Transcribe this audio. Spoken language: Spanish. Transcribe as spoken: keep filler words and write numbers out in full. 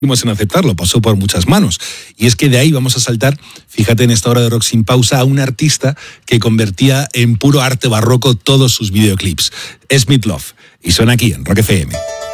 en aceptarlo, pasó por muchas manos. Y es que de ahí vamos a saltar, fíjate en esta hora de Rock Sin Pausa, a un artista que convertía en puro arte barroco todos sus videoclips. Es Meat Loaf, y suena aquí en Rock F M.